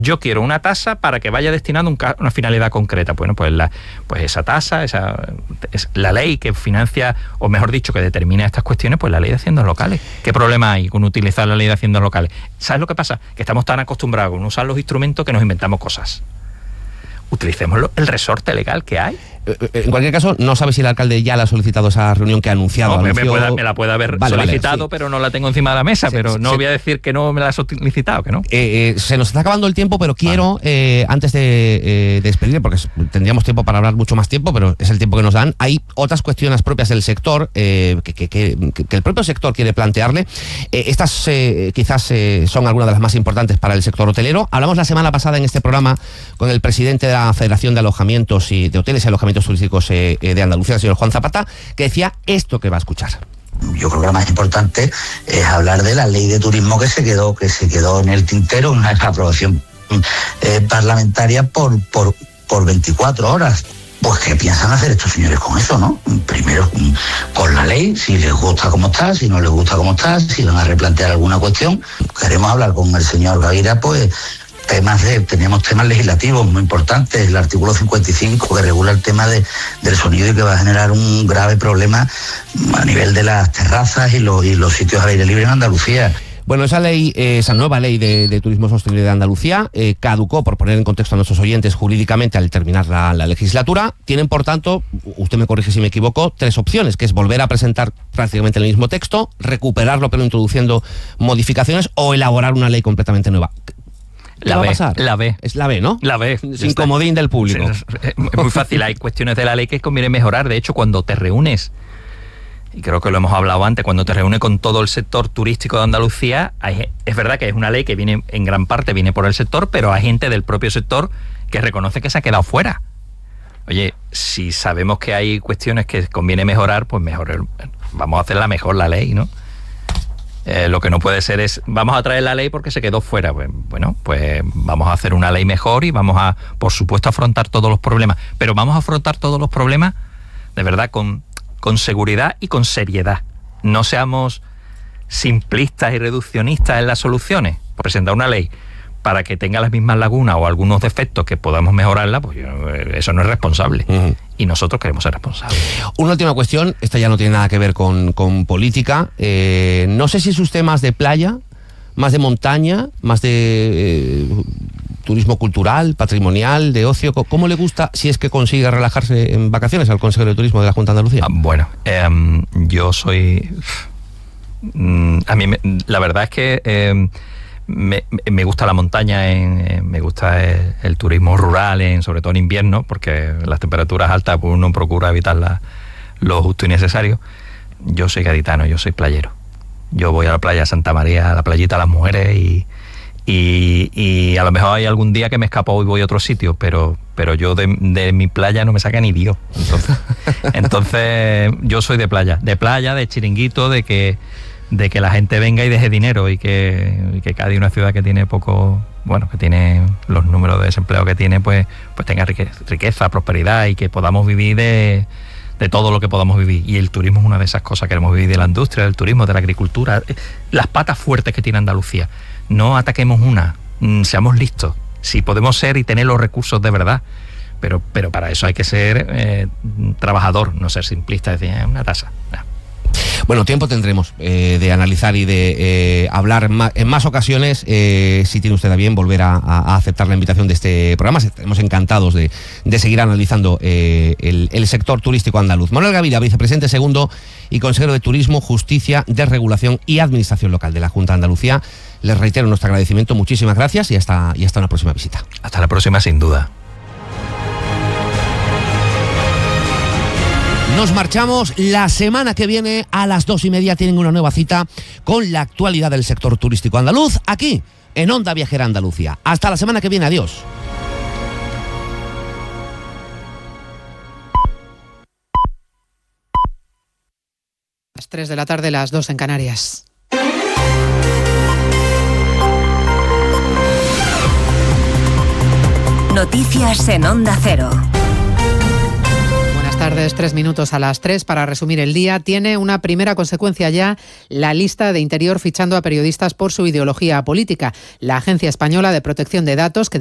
Yo quiero una tasa para que vaya destinada a una finalidad concreta. Bueno, pues esa tasa, es la ley que financia, o mejor dicho, que determina estas cuestiones, pues la ley de haciendas locales. ¿Qué problema hay con utilizar la ley de haciendas locales? ¿Sabes lo que pasa? Que estamos tan acostumbrados a usar los instrumentos que nos inventamos cosas. Utilicemos el resorte legal que hay. En cualquier caso, no sabe si el alcalde ya le ha solicitado esa reunión que ha anunciado. No, me la puede haber solicitado, sí. Pero no la tengo encima de la mesa, sí, pero no voy a decir que no me la ha solicitado, que no. Se nos está acabando el tiempo, pero quiero, antes de despedir, porque tendríamos tiempo para hablar mucho más tiempo, pero es el tiempo que nos dan, hay otras cuestiones propias del sector que el propio sector quiere plantearle. Estas quizás son algunas de las más importantes para el sector hotelero. Hablamos la semana pasada en este programa con el presidente de la Federación de Alojamientos y de Hoteles y Alojamientos Turísticos de Andalucía, el señor Juan Zapata, que decía esto que va a escuchar. Yo creo que lo más importante es hablar de la ley de turismo que se quedó en el tintero, una aprobación parlamentaria por 24 horas. Pues, ¿qué piensan hacer estos señores con eso, no? Primero, con la ley, si les gusta cómo está, si no les gusta cómo está, si van a replantear alguna cuestión. Queremos hablar con el señor Gavira, pues, teníamos temas legislativos muy importantes, el artículo 55 que regula el tema del sonido y que va a generar un grave problema a nivel de las terrazas y los sitios al aire libre en Andalucía. Bueno, esa nueva ley de turismo sostenible de Andalucía caducó, por poner en contexto a nuestros oyentes, jurídicamente al terminar la legislatura. Tienen, por tanto, usted me corrige si me equivoco, 3 opciones, que es volver a presentar prácticamente el mismo texto, recuperarlo pero introduciendo modificaciones o elaborar una ley completamente nueva. ¿Qué va a pasar? La B. Es la B, ¿no? La B. Sin comodín del público. Es muy fácil. Hay cuestiones de la ley que conviene mejorar. De hecho, cuando te reúnes, y creo que lo hemos hablado antes, cuando te reúnes con todo el sector turístico de Andalucía, es verdad que es una ley que viene, en gran parte viene por el sector, pero hay gente del propio sector que reconoce que se ha quedado fuera. Oye, si sabemos que hay cuestiones que conviene mejorar, pues vamos a hacerla mejor la ley, ¿no? Lo que no puede ser es, vamos a traer la ley porque se quedó fuera. Bueno, pues vamos a hacer una ley mejor y vamos a, por supuesto, afrontar todos los problemas. Pero vamos a afrontar todos los problemas, de verdad, con seguridad y con seriedad. No seamos simplistas y reduccionistas en las soluciones. Por presentar una ley para que tenga las mismas lagunas o algunos defectos que podamos mejorarla, pues eso no es responsable. Uh-huh. Y nosotros queremos ser responsables. Una última cuestión, esta ya no tiene nada que ver con política. No sé si es usted más de playa, más de montaña, más de turismo cultural, patrimonial, de ocio. ¿Cómo le gusta, si es que consigue relajarse en vacaciones, al consejero de turismo de la Junta de Andalucía? Bueno, yo soy... a mí la verdad es que... Me gusta la montaña, me gusta el turismo rural, sobre todo en invierno, porque las temperaturas altas pues uno procura evitar lo justo y necesario. Yo soy gaditano, yo soy playero. Yo voy a la playa de Santa María, a la playita de las mujeres y a lo mejor hay algún día que me escapo y voy a otro sitio, pero yo de mi playa no me saca ni Dios. Entonces yo soy de playa, de chiringuito, de que la gente venga y deje dinero y que Cádiz, una ciudad que tiene poco, bueno, que tiene los números de desempleo que tiene, pues tenga riqueza, prosperidad y que podamos vivir de todo lo que podamos vivir. Y el turismo es una de esas cosas. Queremos vivir de la industria, del turismo, de la agricultura, las patas fuertes que tiene Andalucía. No ataquemos una, seamos listos. Si podemos ser y tener los recursos de verdad, pero para eso hay que ser trabajador, no ser simplista, decir, una tasa. No. Bueno, tiempo tendremos de analizar y de hablar en más ocasiones. Si tiene usted a bien volver a aceptar la invitación de este programa, estaremos encantados de seguir analizando el sector turístico andaluz. Manuel Gavira, vicepresidente segundo y consejero de Turismo, Justicia, Desregulación y Administración Local de la Junta de Andalucía. Les reitero nuestro agradecimiento, muchísimas gracias y hasta una próxima visita. Hasta la próxima, sin duda. Nos marchamos. La semana que viene a las 2:30 tienen una nueva cita con la actualidad del sector turístico andaluz aquí en Onda Viajera Andalucía. Hasta la semana que viene. Adiós. Las 3 de la tarde, las 2 en Canarias. Noticias en Onda Cero. tardes, 3 minutos a las 3 para resumir el día. Tiene una primera consecuencia ya la lista de Interior fichando a periodistas por su ideología política. La Agencia Española de Protección de Datos, que